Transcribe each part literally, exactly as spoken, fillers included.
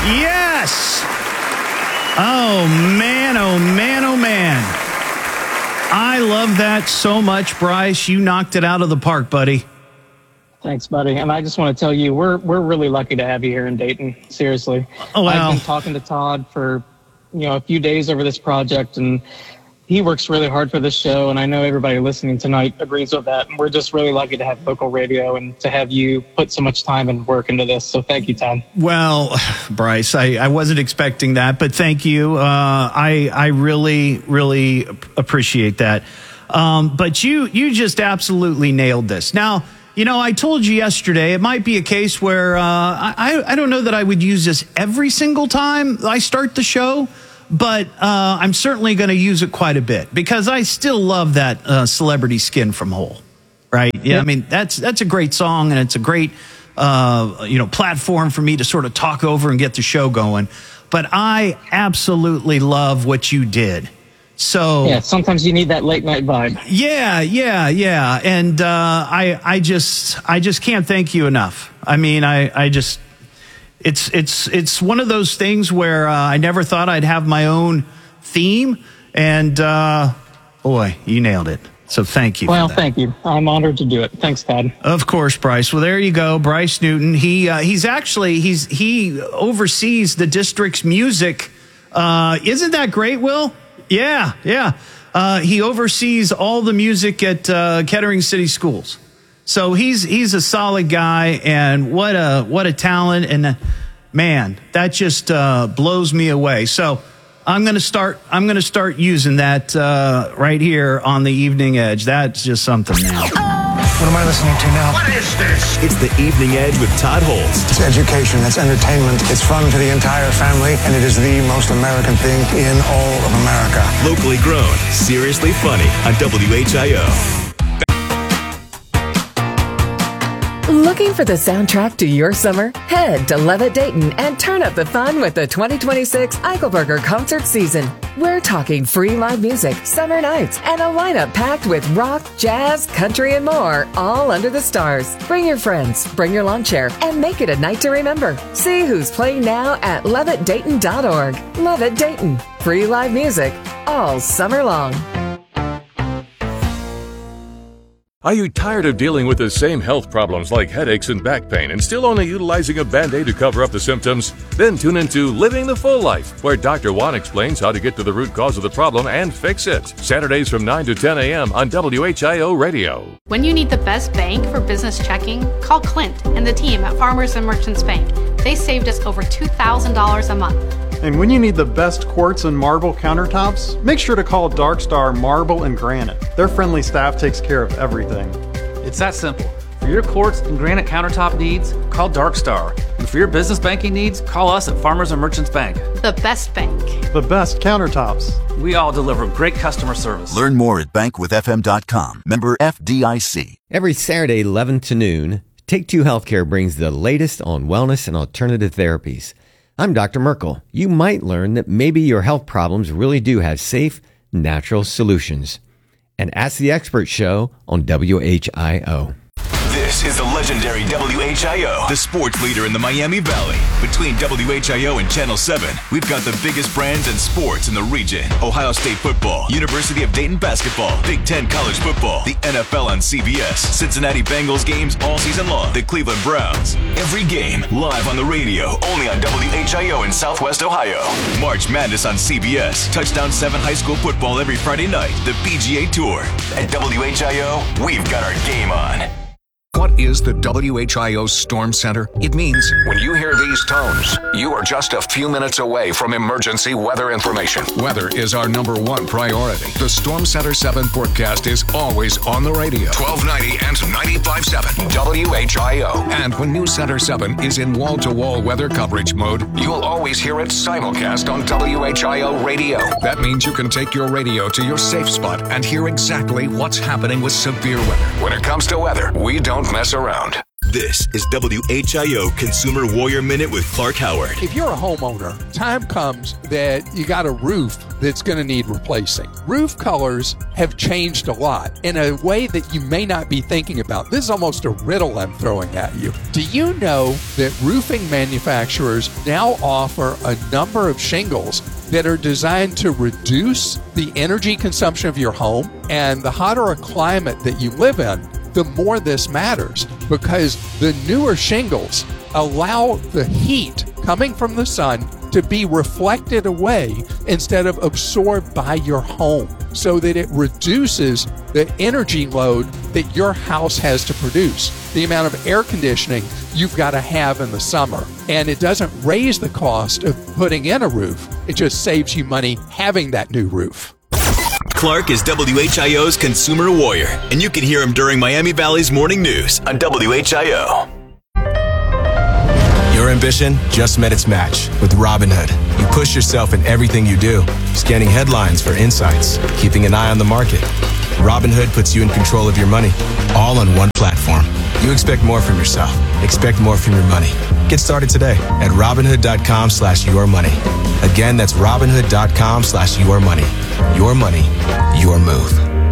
Yes! Oh, man, oh, man, oh, man. I love that so much, Bryce. You knocked it out of the park, buddy. Thanks, buddy. And I just want to tell you, we're we're really lucky to have you here in Dayton. Seriously. Oh, wow. I've been talking to Todd for, you know, a few days over this project, and he works really hard for this show, and I know everybody listening tonight agrees with that. And we're just really lucky to have local radio and to have you put so much time and work into this. So thank you, Todd. Well, Bryce, I, I wasn't expecting that, but thank you. Uh, I I really, really appreciate that. Um, but you you just absolutely nailed this. Now, you know, I told you yesterday, it might be a case where uh, I, I don't know that I would use this every single time I start the show. But uh, I'm certainly going to use it quite a bit because I still love that uh, Celebrity Skin from Hole, right? Yeah, yeah, I mean, that's that's a great song, and it's a great, uh, you know, platform for me to sort of talk over and get the show going. But I absolutely love what you did. So yeah, sometimes you need that late night vibe. Yeah, yeah, yeah. And uh, I I just I just can't thank you enough. I mean, I, I just... It's it's it's one of those things where uh, I never thought I'd have my own theme, and uh, boy, you nailed it. So thank you. Well, for that. Thank you. I'm honored to do it. Thanks, Todd. Of course, Bryce. Well, there you go, Bryce Newton. He uh, he's actually he's he oversees the district's music. Uh, isn't that great, Will? Yeah, yeah. Uh, he oversees all the music at uh, Kettering City Schools. So he's he's a solid guy, and what a what a talent, and uh, man, that just uh, blows me away. So I'm gonna start I'm gonna start using that uh, right here on the Evening Edge. That's just something now. What am I listening to now? What is this? It's the Evening Edge with Todd Holst. It's education, it's entertainment, it's fun for the entire family, and it is the most American thing in all of America. Locally grown, seriously funny on W H I O. Looking for the soundtrack to your summer? Head to Levitt Dayton and turn up the fun with the twenty twenty-six Eichelberger concert season. We're talking free live music, summer nights, and a lineup packed with rock, jazz, country, and more, all under the stars. Bring your friends, bring your lawn chair, and make it a night to remember. See who's playing now at levitt dayton dot org. Levitt Dayton. Free live music all summer long. Are you tired of dealing with the same health problems like headaches and back pain and still only utilizing a Band-Aid to cover up the symptoms? Then tune into Living the Full Life, where Doctor Juan explains how to get to the root cause of the problem and fix it. Saturdays from nine to ten a.m. on W H I O Radio. When you need the best bank for business checking, call Clint and the team at Farmers and Merchants Bank. They saved us over two thousand dollars a month. And when you need the best quartz and marble countertops, make sure to call Dark Star Marble and Granite. Their friendly staff takes care of everything. It's that simple. For your quartz and granite countertop needs, call Dark Star. And for your business banking needs, call us at Farmers and Merchants Bank. The best bank. The best countertops. We all deliver great customer service. Learn more at bank with f m dot com. Member F D I C. Every Saturday, eleven to noon, Take Two Healthcare brings the latest on wellness and alternative therapies. I'm Doctor Merkel. You might learn that maybe your health problems really do have safe, natural solutions. And Ask the Expert show on W H I O. This is the legendary W H I O, the sports leader in the Miami Valley. Between W H I O and Channel seven, we've got the biggest brands and sports in the region. Ohio State football, University of Dayton basketball, Big Ten college football, the N F L on C B S, Cincinnati Bengals games all season long, the Cleveland Browns. Every game live on the radio, only on W H I O in Southwest Ohio. March Madness on C B S, Touchdown seven high school football every Friday night, the P G A Tour. At W H I O, we've got our game on. What is the W H I O Storm Center? It means when you hear these tones, you are just a few minutes away from emergency weather information. Weather is our number one priority. The Storm Center seven forecast is always on the radio. twelve ninety and ninety-five point seven W H I O. And when News Center seven is in wall-to-wall weather coverage mode, you'll always hear it simulcast on W H I O radio. That means you can take your radio to your safe spot and hear exactly what's happening with severe weather. When it comes to weather, we don't mess around. This is W H I O Consumer Warrior Minute with Clark Howard. If you're a homeowner, time comes that you got a roof that's going to need replacing. Roof colors have changed a lot in a way that you may not be thinking about. This is almost a riddle I'm throwing at you. Do you know that roofing manufacturers now offer a number of shingles that are designed to reduce the energy consumption of your home? And the hotter a climate that you live in, the more this matters, because the newer shingles allow the heat coming from the sun to be reflected away instead of absorbed by your home, so that it reduces the energy load that your house has to produce, the amount of air conditioning you've got to have in the summer. And it doesn't raise the cost of putting in a roof. It just saves you money having that new roof. Clark is W H I O's Consumer Warrior, and you can hear him during Miami Valley's Morning News on W H I O. Your ambition just met its match with Robinhood. You push yourself in everything you do, scanning headlines for insights, keeping an eye on the market. Robinhood puts you in control of your money, all on one platform. You expect more from yourself. Expect more from your money. Get started today at Robinhood.com slash your money. Again, that's Robinhood.com slash your money. Your money, your move.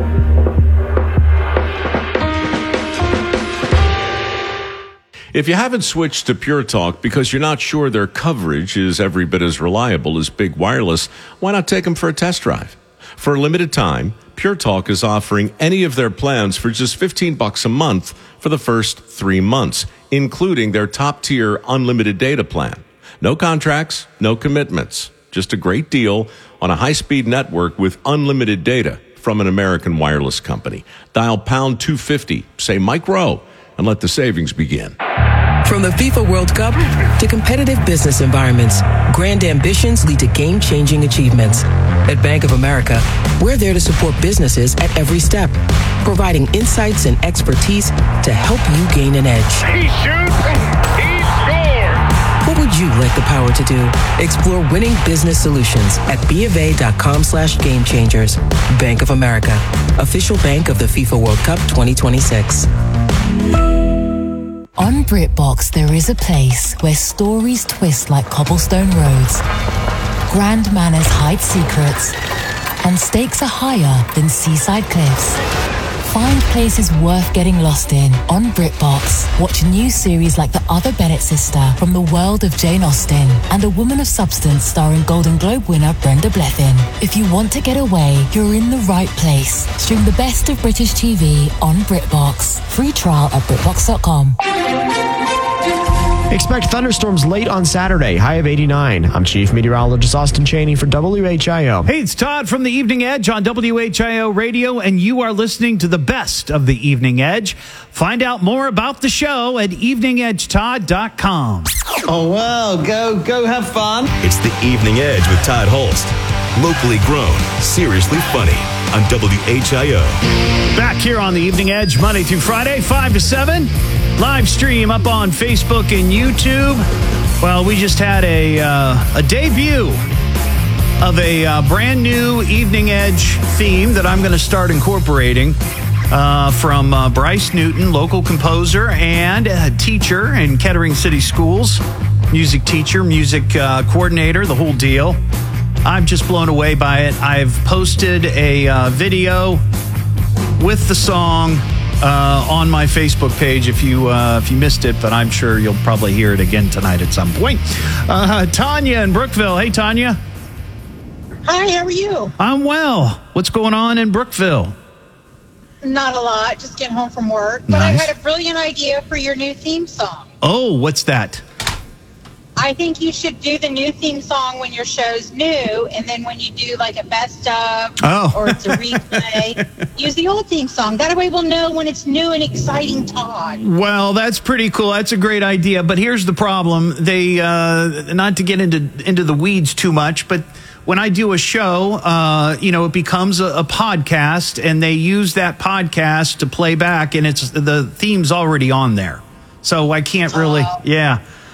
If you haven't switched to Pure Talk because you're not sure their coverage is every bit as reliable as Big Wireless, why not take them for a test drive? For a limited time, Pure Talk is offering any of their plans for just fifteen bucks a month for the first three months, including their top-tier unlimited data plan. No contracts, no commitments. Just a great deal on a high-speed network with unlimited data from an American wireless company. Dial pound two fifty, say Mike Rowe, and let the savings begin. From the FIFA World Cup to competitive business environments, grand ambitions lead to game-changing achievements. At Bank of America, we're there to support businesses at every step, providing insights and expertise to help you gain an edge. He shoots, he scores! What would you like the power to do? Explore winning business solutions at BofA.com slash game changers. Bank of America, official bank of the FIFA World Cup twenty twenty-six. On BritBox, there is a place where stories twist like cobblestone roads, grand manners hide secrets, and stakes are higher than seaside cliffs. Find places worth getting lost in on BritBox. Watch new series like The Other Bennett Sister from the world of Jane Austen and A Woman of Substance starring Golden Globe winner Brenda Blethyn. If you want to get away, you're in the right place. Stream the best of British T V on BritBox. Free trial at BritBox dot com. Expect thunderstorms late on Saturday, high of eighty-nine. I'm Chief Meteorologist Austin Chaney for W H I O. Hey, it's Todd from the Evening Edge on W H I O Radio, and you are listening to the best of the Evening Edge. Find out more about the show at evening edge todd dot com. Oh, well, go, go have fun. It's the Evening Edge with Todd Holst. Locally grown, seriously funny on W H I O. Back here on the Evening Edge, Monday through Friday, five to seven. Live stream up on Facebook and YouTube. Well, we just had a uh, a debut of a uh, brand new Evening Edge theme that I'm going to start incorporating uh, from uh, Bryce Newton, local composer and a teacher in Kettering City Schools. Music teacher, music uh, coordinator, the whole deal. I'm just blown away by it. I've posted a uh, video with the song Uh, on my Facebook page if you uh, if you missed it, but I'm sure you'll probably hear it again tonight at some point. Uh, Tanya in Brookville. Hey, Tanya. Hi, how are you? I'm well. What's going on in Brookville? Not a lot. Just getting home from work. But Nice. I had a brilliant idea for your new theme song. Oh, what's that? I think you should do the new theme song when your show's new, and then when you do like a best of Oh. or it's a replay, use the old theme song. That way we'll know when it's new and exciting, Todd. Well, that's pretty cool. That's a great idea. But here's the problem. They, uh, not to get into, into the weeds too much, but when I do a show, uh, you know, it becomes a, a podcast, and they use that podcast to play back, and it's the theme's already on there. So I can't really, yeah.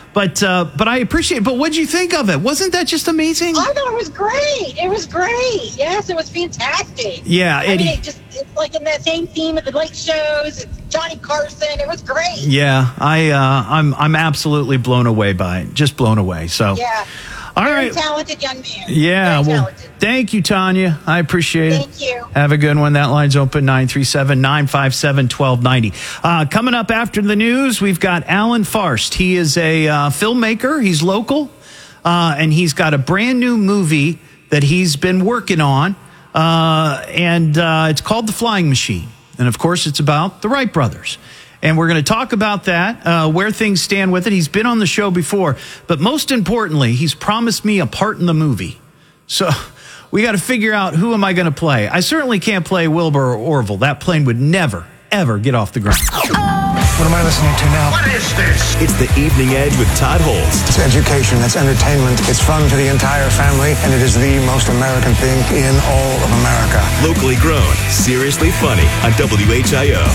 But uh, but I appreciate it. But what'd you think of it? Wasn't that just amazing? I thought it was great. It was great. Yes, it was fantastic. Yeah. I It, mean, it just, it's like in that same theme of the late shows. It's Johnny Carson. It was great. yeah. I uh, I'm I'm absolutely blown away by it. Just blown away. So. Yeah. All Very right. talented young man. Yeah. Very Well, talented. thank you, Tanya. I appreciate it. Thank you. Have a good one. That line's open, nine three seven, nine five seven, one two nine zero. Uh, coming up after the news, we've got Alan Farst. He is a uh, filmmaker. He's local, uh, and he's got a brand new movie that he's been working on, uh, and uh, it's called The Flying Machine. And, of course, it's about the Wright brothers. And we're going to talk about that, uh, where things stand with it. He's been on the show before, but most importantly, he's promised me a part in the movie. So we got to figure out who am I going to play. I certainly can't play Wilbur or Orville. That plane would never, ever get off the ground. What am I listening to now? What is this? It's the Evening Edge with Todd Holtz. It's education, it's entertainment, it's fun for the entire family, and it is the most American thing in all of America. Locally grown, seriously funny on W H I O.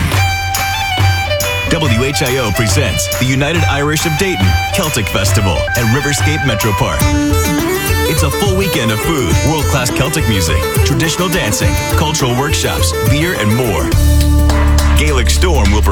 W H I O presents the United Irish of Dayton Celtic Festival at Riverscape Metro Park. It's a full weekend of food, world-class Celtic music, traditional dancing, cultural workshops, beer, and more. Gaelic Storm will